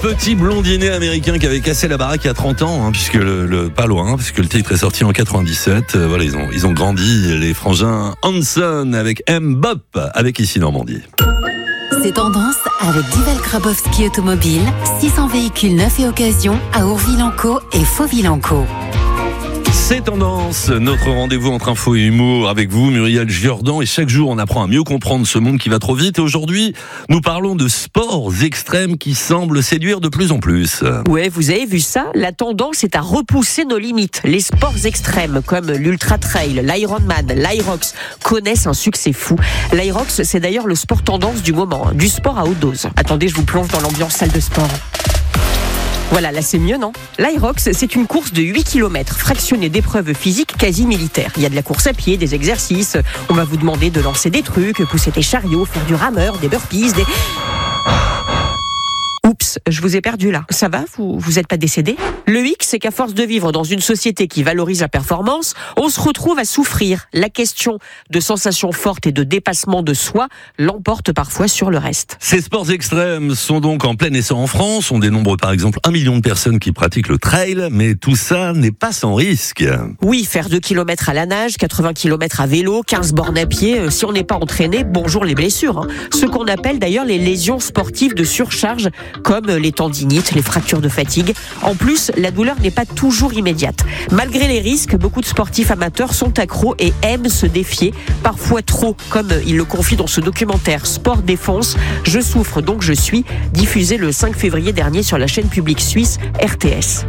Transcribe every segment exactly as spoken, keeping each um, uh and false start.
petit blondinet américain qui avait cassé la baraque il y a trente ans, hein, puisque le, le pas loin, puisque le titre est sorti en quatre-vingt-dix-sept. Euh, voilà, ils ont ils ont grandi, les frangins Hanson avec M-Bop, avec ici Normandie. C'est tendance avec Dival Grabowski Automobile, six cents véhicules neufs et occasion à Ourville-en-Caux et Fauville-en-Caux. C'est tendance, notre rendez-vous entre info et humour avec vous, Muriel Jordan, et chaque jour on apprend à mieux comprendre ce monde qui va trop vite. Et aujourd'hui, nous parlons de sports extrêmes qui semblent séduire de plus en plus. Ouais, vous avez vu ça ? La tendance est à repousser nos limites. Les sports extrêmes comme l'ultra trail, l'Ironman, l'Irox connaissent un succès fou. L'Irox, c'est d'ailleurs le sport tendance du moment, du sport à haute dose. Attendez, je vous plonge dans l'ambiance salle de sport. Voilà, là c'est mieux, non ? L'Irox, c'est une course de huit kilomètres, fractionnée d'épreuves physiques quasi militaires. Il y a de la course à pied, des exercices, on va vous demander de lancer des trucs, pousser des chariots, faire du rameur, des burpees, des... Oups, je vous ai perdu là. Ça va ? Vous vous êtes pas décédé ? Le hic, c'est qu'à force de vivre dans une société qui valorise la performance, on se retrouve à souffrir. La question de sensations fortes et de dépassement de soi l'emporte parfois sur le reste. Ces sports extrêmes sont donc en plein essor en France. On dénombre par exemple un million de personnes qui pratiquent le trail, mais tout ça n'est pas sans risque. Oui, faire deux kilomètres à la nage, quatre-vingts kilomètres à vélo, quinze bornes à pied, si on n'est pas entraîné, bonjour les blessures. Hein. Ce qu'on appelle d'ailleurs les lésions sportives de surcharge, comme les tendinites, les fractures de fatigue. En plus, la douleur n'est pas toujours immédiate. Malgré les risques, beaucoup de sportifs amateurs sont accros et aiment se défier, parfois trop, comme il le confie dans ce documentaire Sport Défense. Je souffre donc je suis, diffusé le cinq février dernier sur la chaîne publique suisse R T S.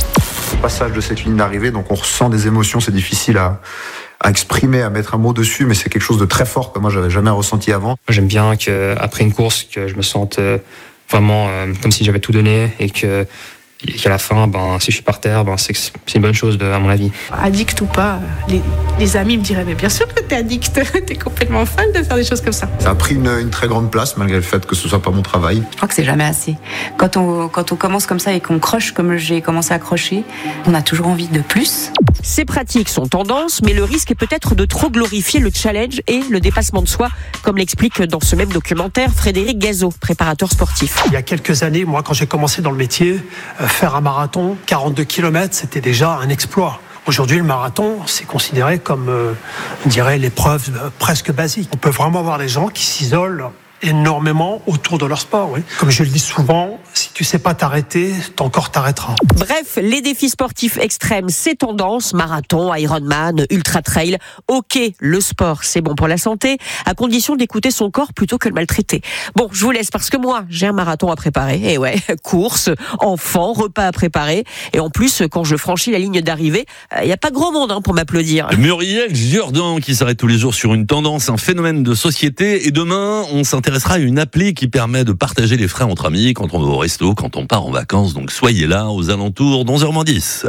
Le passage de cette ligne d'arrivée, donc on ressent des émotions, c'est difficile à, à exprimer, à mettre un mot dessus, mais c'est quelque chose de très fort que moi j'avais jamais ressenti avant. J'aime bien qu'après une course, que je me sente vraiment euh, comme si j'avais tout donné et que et qu'à la fin, ben, si je suis par terre, ben, c'est, c'est une bonne chose de, à mon avis. Addict ou pas, les, les amis me diraient mais bien sûr que t'es addict, t'es complètement fan de faire des choses comme ça. Ça a pris une, une très grande place malgré le fait que ce soit pas mon travail. Je crois que c'est jamais assez. Quand on, quand on commence comme ça et qu'on croche comme j'ai commencé à crocher, on a toujours envie de plus. Ces pratiques sont tendance, mais le risque est peut-être de trop glorifier le challenge et le dépassement de soi, comme l'explique dans ce même documentaire Frédéric Gazot, préparateur sportif. Il y a quelques années, moi, quand j'ai commencé dans le métier, faire un marathon, quarante-deux kilomètres, c'était déjà un exploit. Aujourd'hui, le marathon, c'est considéré comme, euh, on dirait, l'épreuve presque basique. On peut vraiment avoir des gens qui s'isolent énormément autour de leur sport, oui. Comme je le dis souvent, si tu sais pas t'arrêter, ton corps t'arrêtera. Bref, les défis sportifs extrêmes, c'est tendance, marathon, Ironman, ultra trail. Ok, le sport, c'est bon pour la santé, à condition d'écouter son corps plutôt que le maltraiter. Bon, je vous laisse parce que moi, j'ai un marathon à préparer. Et ouais, course, enfant, repas à préparer. Et en plus, quand je franchis la ligne d'arrivée, il euh, n'y a pas grand monde hein, pour m'applaudir. Muriel Jordan qui s'arrête tous les jours sur une tendance, un phénomène de société. Et demain, on s'intéresse intéressera à une appli qui permet de partager les frais entre amis quand on va au resto, quand on part en vacances. Donc soyez là aux alentours d'onze heures moins dix.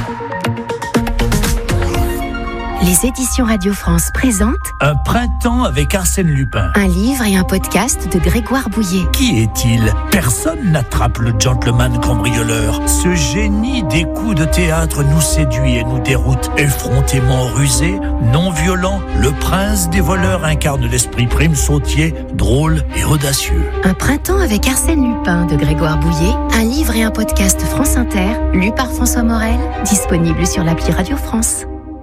Les éditions Radio France présentent Un printemps avec Arsène Lupin. Un livre et un podcast de Grégoire Bouillet. Qui est-il ? Personne n'attrape le gentleman cambrioleur. Ce génie des coups de théâtre nous séduit et nous déroute. Effrontément rusé, non violent, le prince des voleurs incarne l'esprit prime sautier, drôle et audacieux. Un printemps avec Arsène Lupin de Grégoire Bouillet. Un livre et un podcast France Inter, lu par François Morel, disponible sur l'appli Radio France.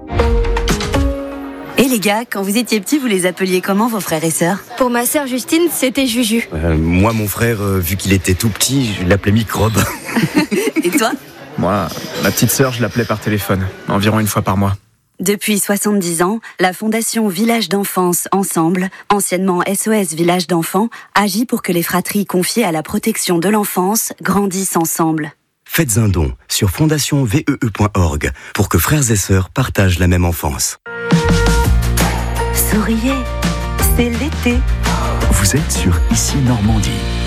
Et les gars, quand vous étiez petits, vous les appeliez comment vos frères et sœurs ? Pour ma sœur Justine, c'était Juju. Euh, moi, mon frère, euh, vu qu'il était tout petit, je l'appelais Microbe. Et toi ? Moi, ma petite sœur, je l'appelais par téléphone, environ une fois par mois. Depuis soixante-dix ans, la Fondation Village d'Enfance Ensemble, anciennement S O S Village d'Enfants, agit pour que les fratries confiées à la protection de l'enfance grandissent ensemble. Faites un don sur fondation v e e point org pour que frères et sœurs partagent la même enfance. Souriez, c'est l'été. Vous êtes sur Ici Normandie.